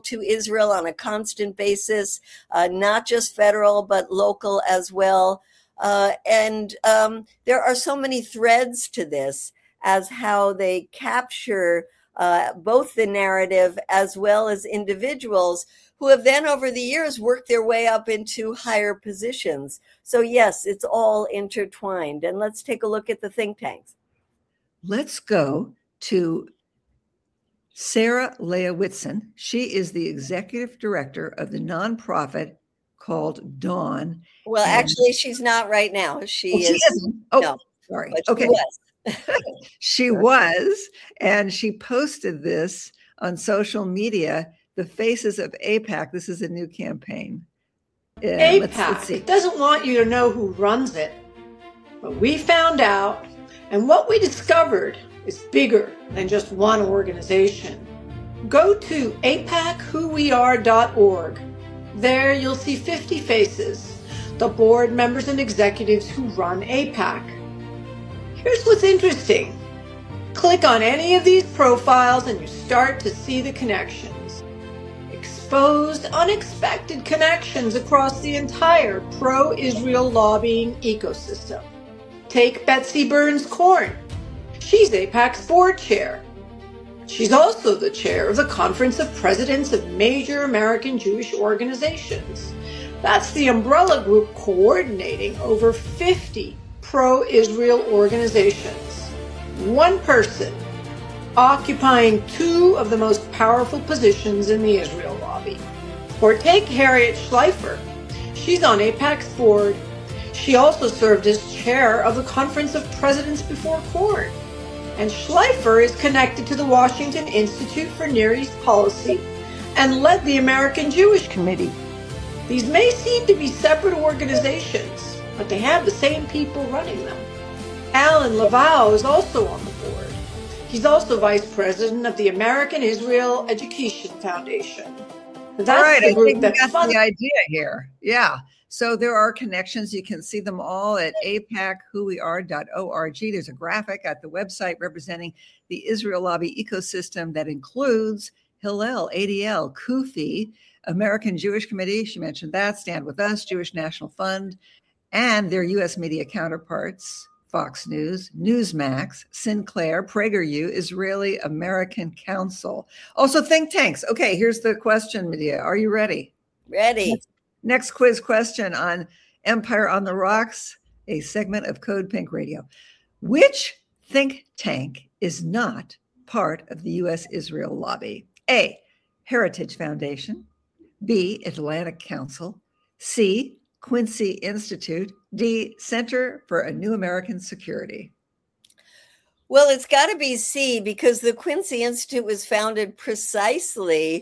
to Israel on a constant basis, not just federal, but local as well. And there are so many threads to this as how they capture both the narrative as well as individuals who have then over the years worked their way up into higher positions. So yes, it's all intertwined. And let's take a look at the think tanks. Let's go to Sarah Leah Whitson. She is the executive director of the nonprofit called Dawn. Well, actually, she's not right now. She isn't. Oh, no, sorry. Okay. She was, and she posted this on social media, the Faces of AIPAC. This is a new campaign. AIPAC, it doesn't want you to know who runs it, but we found out, and what we discovered is bigger than just one organization. Go to AIPACwhoweare.org. There you'll see 50 faces, the board members and executives who run AIPAC. Here's what's interesting. Click on any of these profiles and you start to see the connections. Exposed, unexpected connections across the entire pro-Israel lobbying ecosystem. Take Betsy Burns-Korn. She's AIPAC's board chair. She's also the chair of the Conference of Presidents of Major American Jewish Organizations. That's the umbrella group coordinating over 50 pro-Israel organizations. One person occupying two of the most powerful positions in the Israel lobby. Or take Harriet Schleifer. She's on AIPAC's board. She also served as chair of the Conference of Presidents before Korn. And Schleifer is connected to the Washington Institute for Near East Policy and led the American Jewish Committee. These may seem to be separate organizations, but they have the same people running them. Alan Lavau is also on the board. He's also vice president of the American Israel Education Foundation. That's all right, the group that's the idea here. Yeah. So there are connections. You can see them all at aipacwhoweare.org. There's a graphic at the website representing the Israel lobby ecosystem that includes Hillel, ADL, CUFI, American Jewish Committee, she mentioned that, Stand With Us, Jewish National Fund, and their U.S. media counterparts, Fox News, Newsmax, Sinclair, PragerU, Israeli American Council. Also think tanks. Okay, here's the question, Medea. Are you ready? Ready. Next quiz question on Empire on the Rocks, a segment of Code Pink Radio. Which think tank is not part of the U.S. Israel lobby? A, Heritage Foundation. B, Atlantic Council. C, Quincy Institute. D, Center for a New American Security. Well, it's got to be C, because the Quincy Institute was founded precisely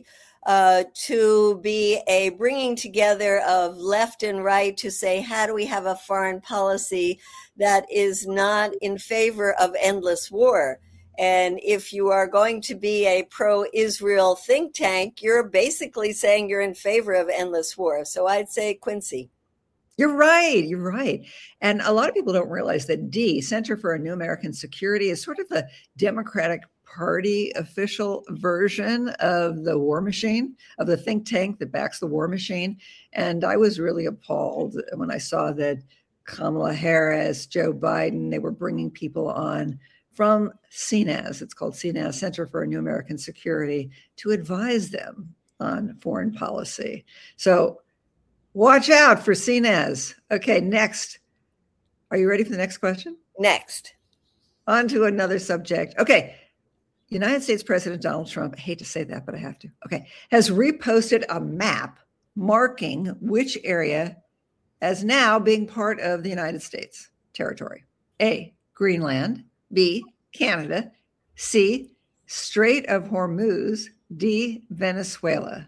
to be a bringing together of left and right to say, how do we have a foreign policy that is not in favor of endless war? And if you are going to be a pro-Israel think tank, you're basically saying you're in favor of endless war. So I'd say Quincy. You're right. You're right. And a lot of people don't realize that D, Center for a New American Security, is sort of the Democratic Party official version of the war machine, of the think tank that backs the war machine. And I was really appalled when I saw that Kamala Harris, Joe Biden, they were bringing people on from CNAS, it's called CNAS, Center for a New American Security, to advise them on foreign policy. So watch out for CNAS. Okay, next. Are you ready for the next question? Next. On to another subject. Okay. United States President Donald Trump, I hate to say that, but I have to. Okay. Has reposted a map marking which area as now being part of the United States territory. A, Greenland. B, Canada. C, Strait of Hormuz. D, Venezuela.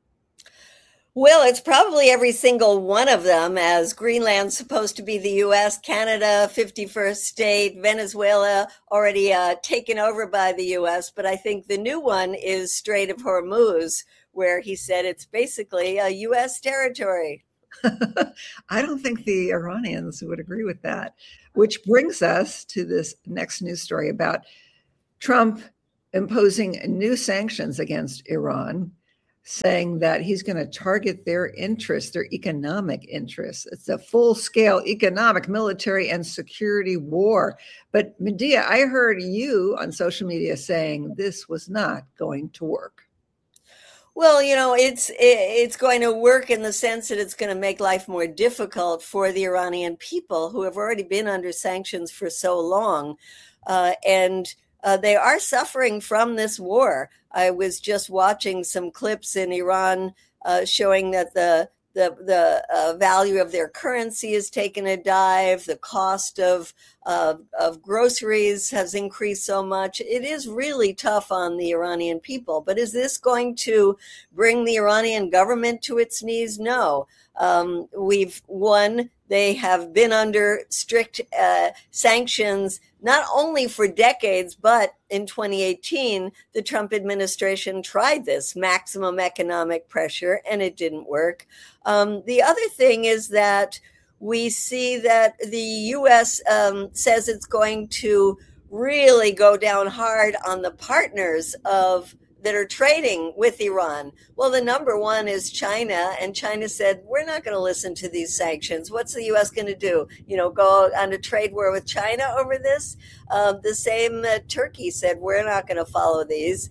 Well, it's probably every single one of them, as Greenland's supposed to be the U.S., Canada, 51st state, Venezuela already taken over by the U.S. But I think the new one is Strait of Hormuz, where he said it's basically a U.S. territory. I don't think the Iranians would agree with that, which brings us to this next news story about Trump imposing new sanctions against Iran. saying that he's going to target their interests, their economic interests. It's a full-scale economic, military, and security war. But Medea, I heard you on social media saying this was not going to work. Well, it's going to work in the sense that it's going to make life more difficult for the Iranian people who have already been under sanctions for so long. And they are suffering from this war. I was just watching some clips in Iran showing that the value of their currency has taken a dive. The cost of groceries has increased so much. It is really tough on the Iranian people. But is this going to bring the Iranian government to its knees? No. We've won. They have been under strict sanctions, not only for decades, but in 2018, the Trump administration tried this maximum economic pressure, and it didn't work. The other thing is that we see that the U.S. Says it's going to really go down hard on the partners that are trading with Iran. Well, the number one is China, and China said, we're not going to listen to these sanctions. What's the U.S. going to do? Go on a trade war with China over this? The same Turkey said, we're not going to follow these.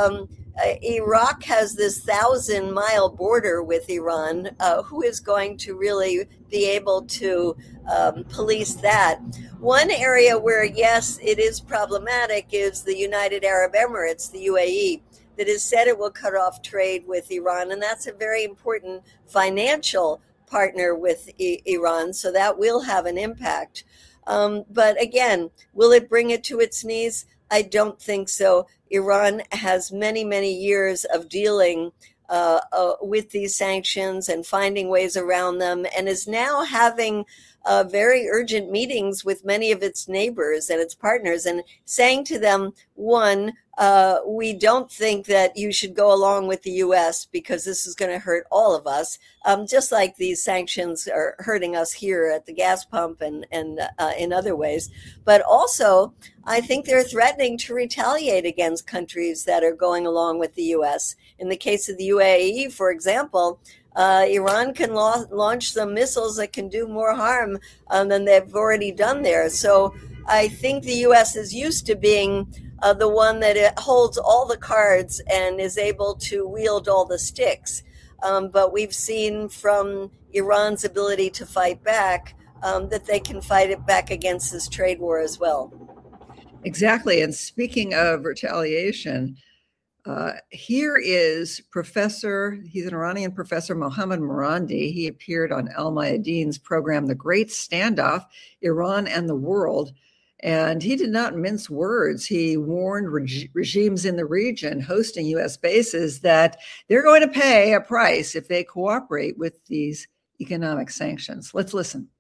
Iraq has this 1,000-mile border with Iran. Who is going to really be able to police that? One area where, yes, it is problematic is the United Arab Emirates, the UAE, that has said it will cut off trade with Iran. And that's a very important financial partner with Iran. So that will have an impact. But again, will it bring it to its knees? I don't think so. Iran has many, many years of dealing with these sanctions and finding ways around them, and is now having very urgent meetings with many of its neighbors and its partners and saying to them, one, we don't think that you should go along with the U.S. because this is going to hurt all of us, just like these sanctions are hurting us here at the gas pump and in other ways. But also, I think they're threatening to retaliate against countries that are going along with the U.S. In the case of the UAE, for example, Iran can launch some missiles that can do more harm than they've already done there. So I think the U.S. is used to being the one that it holds all the cards and is able to wield all the sticks. But we've seen from Iran's ability to fight back that they can fight it back against this trade war as well. Exactly. And speaking of retaliation, here is he's an Iranian professor, Mohammad Marandi. He appeared on Al Mayadeen's program, The Great Standoff, Iran and the World. And he did not mince words. He warned regimes in the region hosting U.S. bases that they're going to pay a price if they cooperate with these economic sanctions. Let's listen.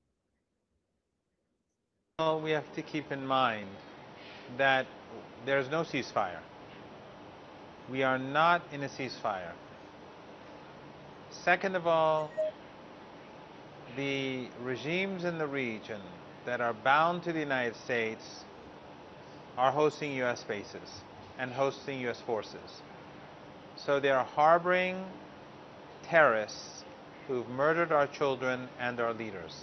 Well, we have to keep in mind that there's no ceasefire. We are not in a ceasefire. Second of all, the regimes in the region that are bound to the United States are hosting U.S. bases and hosting U.S. forces. So they are harboring terrorists who've murdered our children and our leaders.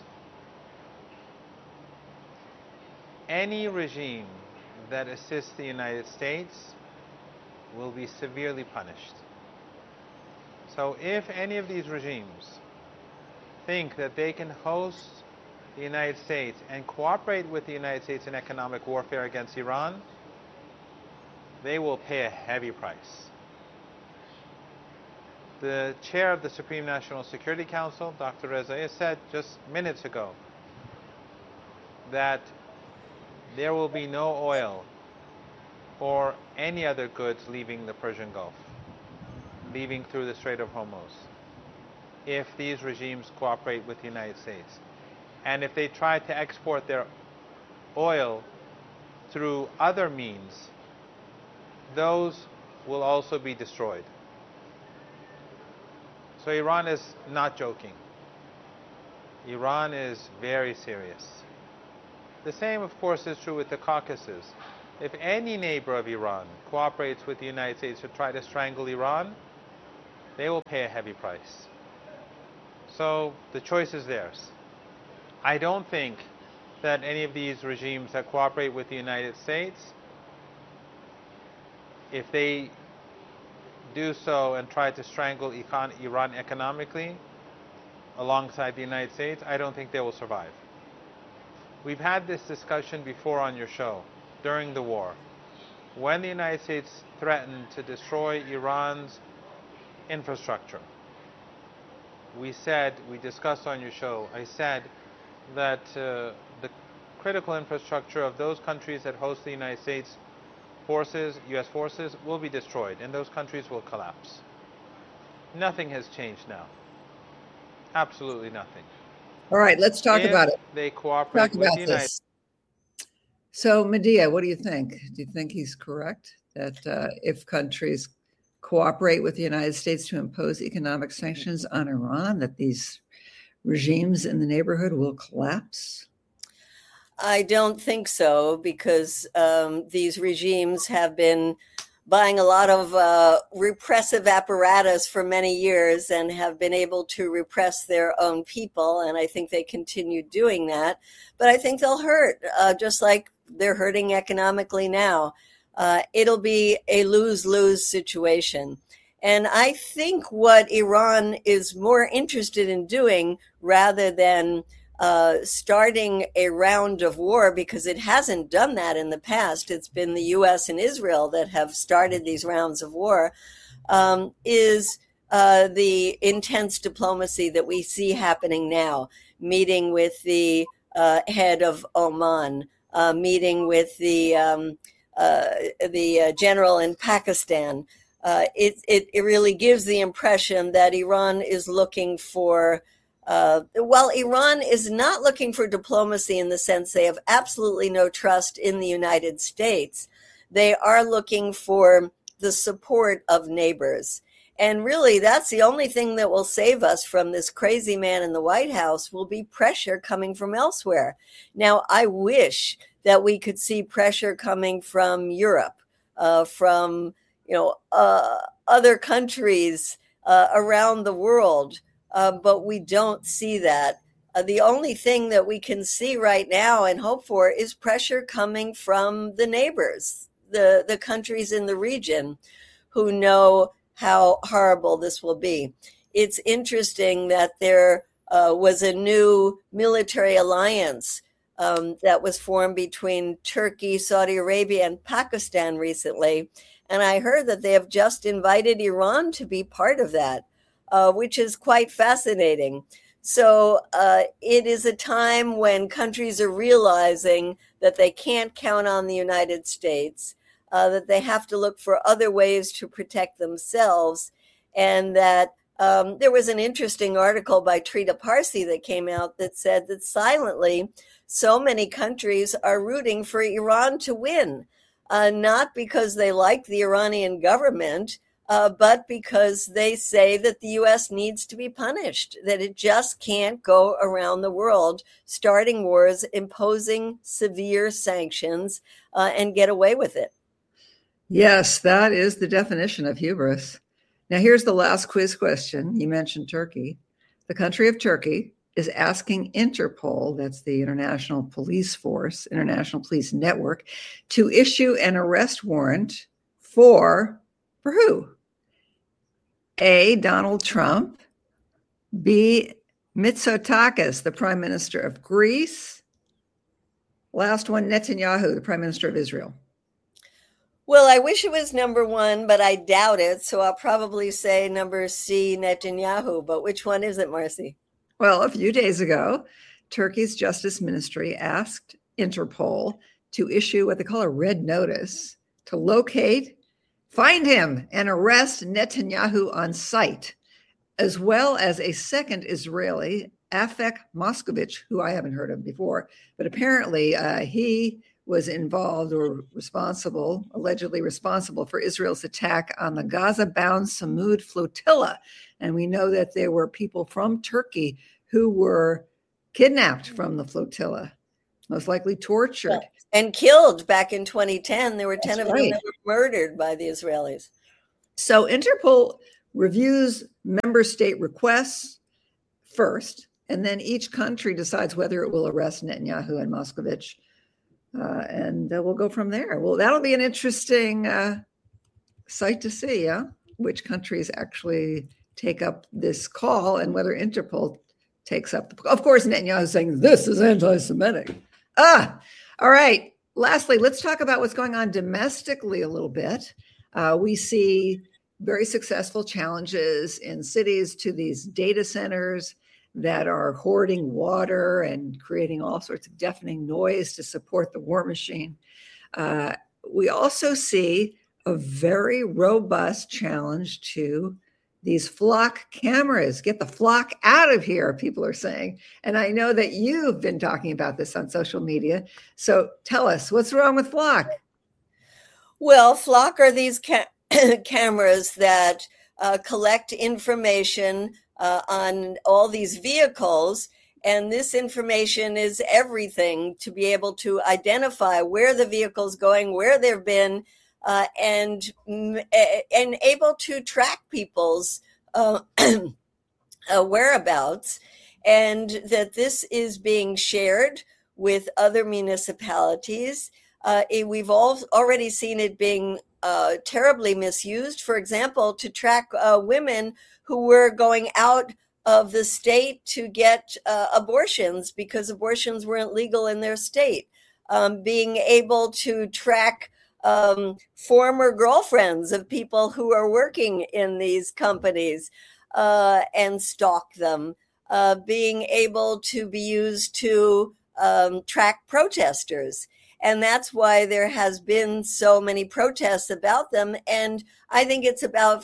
Any regime that assists the United States will be severely punished. So if any of these regimes think that they can host the United States and cooperate with the United States in economic warfare against Iran, they will pay a heavy price. The chair of the Supreme National Security Council, Dr. Rezaian, said just minutes ago that there will be no oil or any other goods leaving the Persian Gulf, leaving through the Strait of Hormuz, if these regimes cooperate with the United States. And if they try to export their oil through other means, those will also be destroyed. So Iran is not joking. Iran is very serious. The same, of course, is true with the Caucasus. If any neighbor of Iran cooperates with the United States to try to strangle Iran, they will pay a heavy price. So the choice is theirs. I don't think that any of these regimes that cooperate with the United States, if they do so and try to strangle Iran economically alongside the United States, I don't think they will survive. We've had this discussion before on your show, during the war. When the United States threatened to destroy Iran's infrastructure, we discussed on your show, I said that the critical infrastructure of those countries that host the United States forces, U.S. forces, will be destroyed, and those countries will collapse. Nothing has changed now. Absolutely nothing. All right, let's talk about it. They cooperate with the United States. So, Medea, what do you think? Do you think he's correct that if countries cooperate with the United States to impose economic sanctions on Iran, that these regimes in the neighborhood will collapse? I don't think so, because these regimes have been buying a lot of repressive apparatus for many years and have been able to repress their own people. And I think they continue doing that. But I think they'll hurt, just like they're hurting economically now. It'll be a lose-lose situation. And I think what Iran is more interested in doing, rather than starting a round of war, because it hasn't done that in the past, it's been the U.S. and Israel that have started these rounds of war, is the intense diplomacy that we see happening now, meeting with the head of Oman, meeting with the general in Pakistan. It really gives the impression that Iran is looking for, while Iran is not looking for diplomacy in the sense they have absolutely no trust in the United States, they are looking for the support of neighbors. And really, that's the only thing that will save us from this crazy man in the White House, will be pressure coming from elsewhere. Now, I wish that we could see pressure coming from Europe, from other countries around the world. But we don't see that. The only thing that we can see right now and hope for is pressure coming from the neighbors, the countries in the region who know how horrible this will be. It's interesting that there was a new military alliance that was formed between Turkey, Saudi Arabia, and Pakistan recently. And I heard that they have just invited Iran to be part of that. Which is quite fascinating. So it is a time when countries are realizing that they can't count on the United States, that they have to look for other ways to protect themselves, and that there was an interesting article by Trita Parsi that came out that said that silently so many countries are rooting for Iran to win, not because they like the Iranian government, but because they say that the U.S. needs to be punished, that it just can't go around the world starting wars, imposing severe sanctions, and get away with it. Yes, that is the definition of hubris. Now, here's the last quiz question. You mentioned Turkey. The country of Turkey is asking Interpol, that's the International Police Force, International Police Network, to issue an arrest warrant for who? A, Donald Trump. B, Mitsotakis, the Prime Minister of Greece. Last one, Netanyahu, the Prime Minister of Israel. Well, I wish it was number one, but I doubt it. So I'll probably say number C, Netanyahu. But which one is it, Marcy? Well, a few days ago, Turkey's Justice Ministry asked Interpol to issue what they call a red notice to locate, find him, and arrest Netanyahu on site, as well as a second Israeli, Afek Moskovich, who I haven't heard of before, but apparently he was involved or responsible, allegedly responsible for Israel's attack on the Gaza-bound Samud flotilla. And we know that there were people from Turkey who were kidnapped from the flotilla, most likely tortured. And killed back in 2010. There were 10 of them right. that were murdered by the Israelis. So Interpol reviews member state requests first, and then each country decides whether it will arrest Netanyahu and Moskovich. And we'll go from there. Well, that'll be an interesting sight to see, which countries actually take up this call and whether Interpol takes up of course, Netanyahu is saying this is anti-Semitic. All right. Lastly, let's talk about what's going on domestically a little bit. We see very successful challenges in cities to these data centers that are hoarding water and creating all sorts of deafening noise to support the war machine. We also see a very robust challenge to these flock cameras. Get the flock out of here, people are saying. And I know that you've been talking about this on social media. So tell us, what's wrong with flock? Well, flock are these cameras that collect information on all these vehicles. And this information is everything to be able to identify where the vehicle's going, where they've been, and able to track people's whereabouts, and that this is being shared with other municipalities. We've already seen it being terribly misused, for example, to track women who were going out of the state to get abortions because abortions weren't legal in their state. Being able to track former girlfriends of people who are working in these companies and stalk them. Being able to be used to track protesters. And that's why there has been so many protests about them. And I think it's about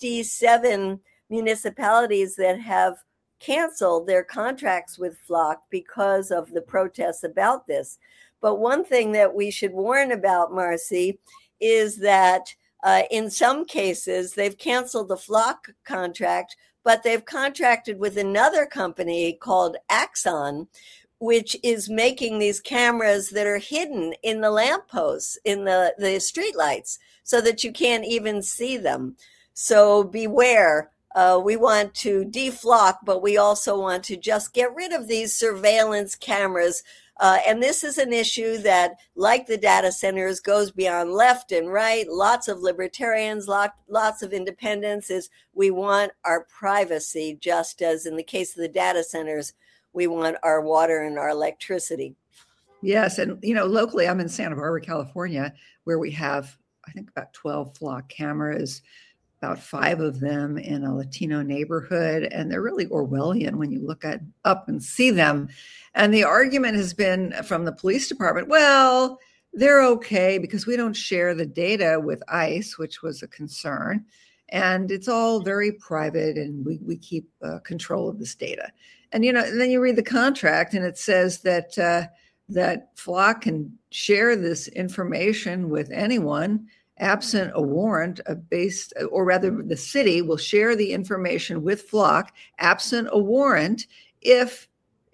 57 municipalities that have canceled their contracts with Flock because of the protests about this. But one thing that we should warn about, Marcy, is that in some cases they've canceled the Flock contract, but they've contracted with another company called Axon, which is making these cameras that are hidden in the lampposts, in the streetlights, so that you can't even see them. So beware. We want to deflock, but we also want to just get rid of these surveillance cameras. And this is an issue that, like the data centers, goes beyond left and right. Lots of libertarians, lots of independents. We want our privacy, just as in the case of the data centers, we want our water and our electricity. Yes. And, locally, I'm in Santa Barbara, California, where we have, I think, about 12 Flock cameras, about 5 of them in a Latino neighborhood. And they're really Orwellian when you look up and see them. And the argument has been from the police department, well, they're okay because we don't share the data with ICE, which was a concern. And it's all very private and we keep control of this data. And, and then you read the contract and it says that that Flock can share this information with anyone absent a warrant or rather the city will share the information with Flock absent a warrant if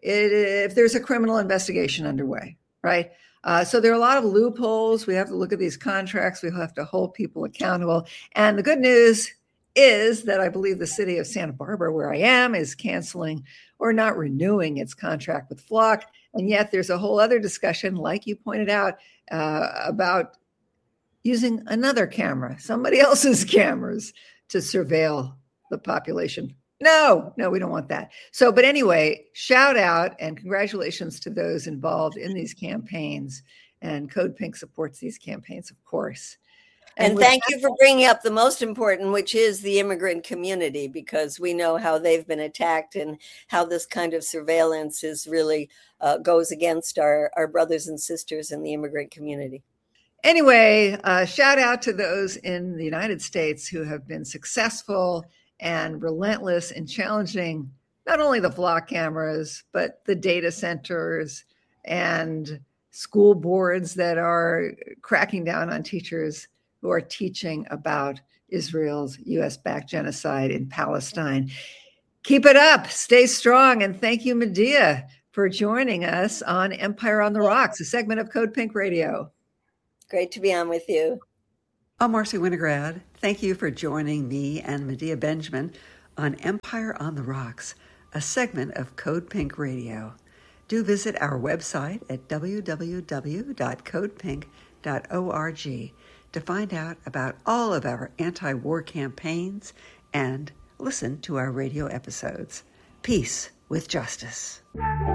there's a criminal investigation underway, right? So there are a lot of loopholes. We have to look at these contracts. We have to hold people accountable. And the good news is that I believe the city of Santa Barbara, where I am, is canceling or not renewing its contract with Flock. And yet there's a whole other discussion, like you pointed out, about using another camera, somebody else's cameras, to surveil the population. No, we don't want that. So, but anyway, shout out and congratulations to those involved in these campaigns. And Code Pink supports these campaigns, of course. And thank you for bringing up the most important, which is the immigrant community, because we know how they've been attacked and how this kind of surveillance is really goes against our brothers and sisters in the immigrant community. Anyway, shout out to those in the United States who have been successful and relentless in challenging not only the Flock cameras, but the data centers and school boards that are cracking down on teachers who are teaching about Israel's US-backed genocide in Palestine. Keep it up, stay strong, and thank you, Medea, for joining us on Empire on the Rocks, a segment of Code Pink Radio. Great to be on with you. I'm Marcy Winograd, Thank you for joining me and Medea Benjamin on Empire on the Rocks, a segment of Code Pink Radio. Do visit our website at www.codepink.org to find out about all of our anti-war campaigns and listen to our radio episodes. Peace with justice.